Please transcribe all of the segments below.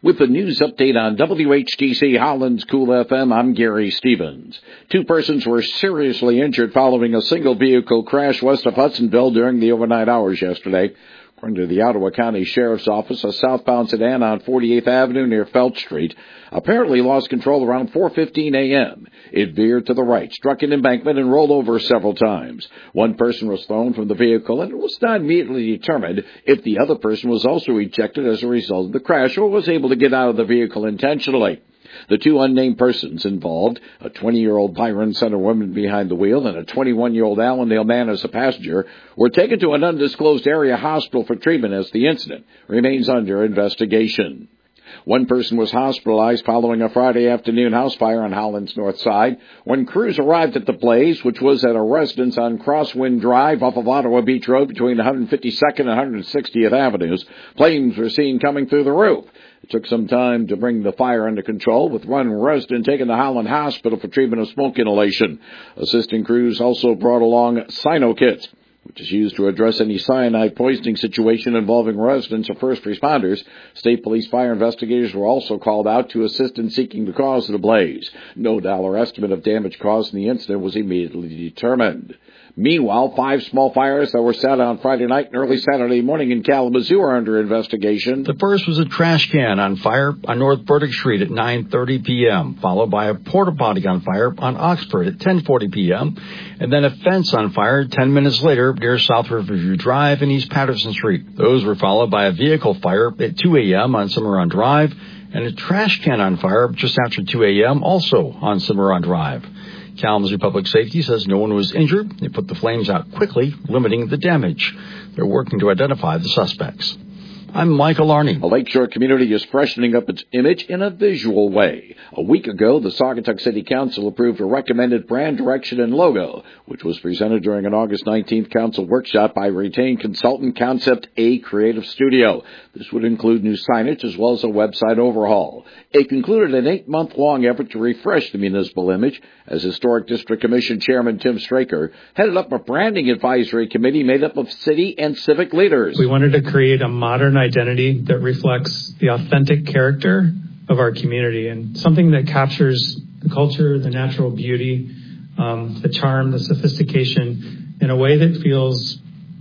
With the news update on WHTC Holland's Cool FM, I'm Gary Stevens. 2 persons were seriously injured following a single vehicle crash west of Hudsonville during the overnight hours yesterday. According to the Ottawa County Sheriff's Office, a southbound sedan on 48th Avenue near Felt Street apparently lost control around 4:15 a.m. It veered to the right, struck an embankment, and rolled over several times. One person was thrown from the vehicle, and it was not immediately determined if the other person was also ejected as a result of the crash or was able to get out of the vehicle intentionally. The 2 unnamed persons involved, a 20-year-old Byron Center woman behind the wheel and a 21-year-old Allendale man as a passenger, were taken to an undisclosed area hospital for treatment as the incident remains under investigation. One person was hospitalized following a Friday afternoon house fire on Holland's north side. When crews arrived at the blaze, which was at a residence on Crosswind Drive off of Ottawa Beach Road between 152nd and 160th Avenues, flames were seen coming through the roof. It took some time to bring the fire under control, with one resident taken to Holland Hospital for treatment of smoke inhalation. Assisting crews also brought along cyano kits, which is used to address any cyanide poisoning situation involving residents or first responders. State police fire investigators were also called out to assist in seeking the cause of the blaze. No dollar estimate of damage caused in the incident was immediately determined. Meanwhile, 5 small fires that were set on Friday night and early Saturday morning in Kalamazoo are under investigation. The first was a trash can on fire on North Burdick Street at 9:30 p.m., followed by a porta potty on fire on Oxford at 10:40 p.m., and then a fence on fire 10 minutes later near South Riverview Drive and East Patterson Street. Those were followed by a vehicle fire at 2 a.m. on Cimarron Drive and a trash can on fire just after 2 a.m. also on Cimarron Drive. Kalamazoo Public Safety says no one was injured. They put the flames out quickly, limiting the damage. They're working to identify the suspects. I'm Michael Arney. A Lakeshore community is freshening up its image in a visual way. A week ago, the Saugatuck City Council approved a recommended brand direction and logo, which was presented during an August 19th council workshop by retained consultant Concept A Creative Studio. This would include new signage as well as a website overhaul. It concluded an 8-month-long effort to refresh the municipal image, as Historic District Commission Chairman Tim Straker headed up a branding advisory committee made up of city and civic leaders. We wanted to create a modern identity that reflects the authentic character of our community and something that captures the culture, the natural beauty, the charm, the sophistication in a way that feels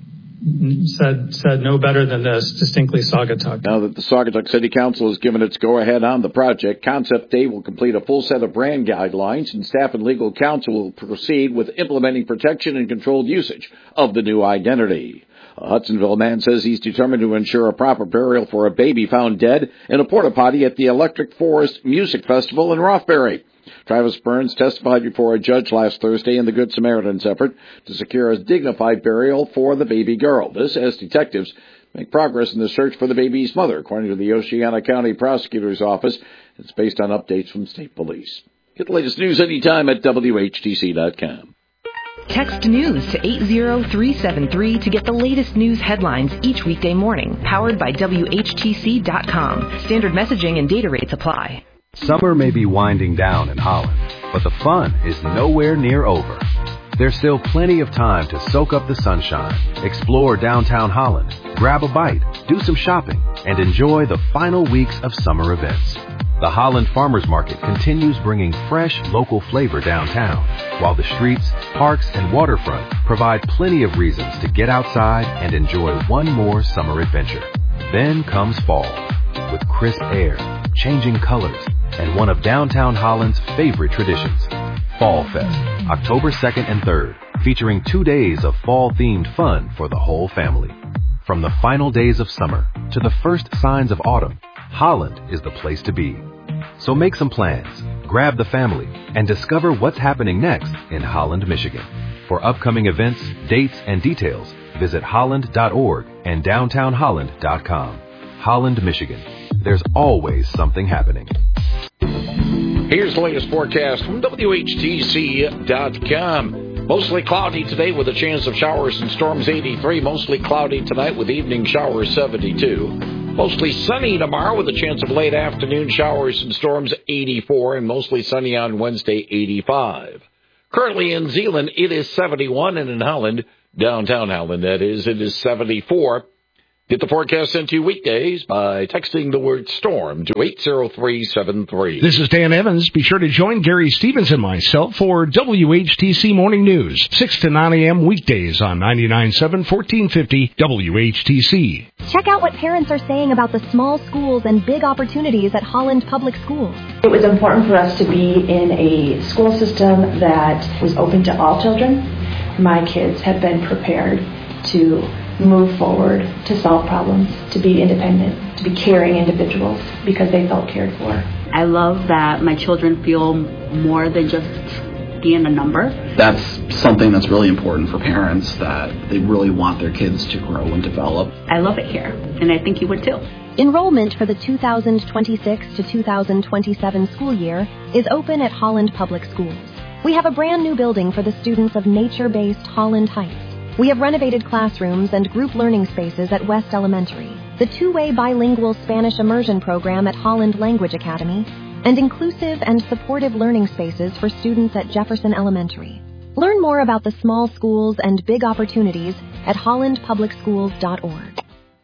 said no better than this, distinctly Saugatuck. Now that the Saugatuck City Council has given its go-ahead on the project, Concept A will complete a full set of brand guidelines, and staff and legal counsel will proceed with implementing protection and controlled usage of the new identity. A Hudsonville man says he's determined to ensure a proper burial for a baby found dead in a porta potty at the Electric Forest Music Festival in Rothbury. Travis Burns testified before a judge last Thursday in the Good Samaritan's effort to secure a dignified burial for the baby girl. This as detectives make progress in the search for the baby's mother, according to the Oceana County Prosecutor's Office. It's based on updates from state police. Get the latest news anytime at WHTC.com. Text news to 80373 to get the latest news headlines each weekday morning. Powered by WHTC.com. Standard messaging and data rates apply. Summer may be winding down in Holland, but the fun is nowhere near over. There's still plenty of time to soak up the sunshine, explore downtown Holland, grab a bite, do some shopping, and enjoy the final weeks of summer events. The Holland Farmers Market continues bringing fresh local flavor downtown, while the streets, parks, and waterfront provide plenty of reasons to get outside and enjoy one more summer adventure. Then comes fall, with crisp air, changing colors, and one of downtown Holland's favorite traditions, Fall Fest, October 2nd and 3rd, featuring 2 days of fall-themed fun for the whole family. From the final days of summer to the first signs of autumn, Holland is the place to be. So make some plans, grab the family, and discover what's happening next in Holland, Michigan. For upcoming events, dates, and details, visit holland.org and downtownholland.com. Holland, Michigan. There's always something happening. Here's the latest forecast from WHTC.com. Mostly cloudy today with a chance of showers and storms, 83. Mostly cloudy tonight with evening showers, 72. Mostly sunny tomorrow with a chance of late afternoon showers and storms, 84. And mostly sunny on Wednesday, 85. Currently in Zeeland, it is 71. And in Holland, downtown Holland, that is, it is 74. Get the forecast sent to you weekdays by texting the word storm to 80373. This is Dan Evans. Be sure to join Gary Stevens and myself for WHTC Morning News, 6 to 9 a.m. weekdays on 99.7 1450 WHTC. Check out what parents are saying about the small schools and big opportunities at Holland Public Schools. It was important for us to be in a school system that was open to all children. My kids have been prepared to move forward, to solve problems, to be independent, to be caring individuals because they felt cared for. I love that my children feel more than just being a number. That's something that's really important for parents, that they really want their kids to grow and develop. I love it here, and I think you would too. Enrollment for the 2026 to 2027 school year is open at Holland Public Schools. We have a brand new building for the students of nature-based Holland Heights. We have renovated classrooms and group learning spaces at West Elementary, the two-way bilingual Spanish immersion program at Holland Language Academy, and inclusive and supportive learning spaces for students at Jefferson Elementary. Learn more about the small schools and big opportunities at hollandpublicschools.org.